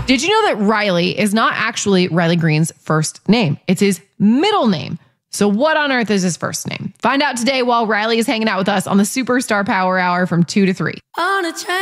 Did you know that Riley is not actually Riley Green's first name? It's his middle name. So what on earth is his first name? Find out today while Riley is hanging out with us on the Superstar Power Hour from 2 to 3.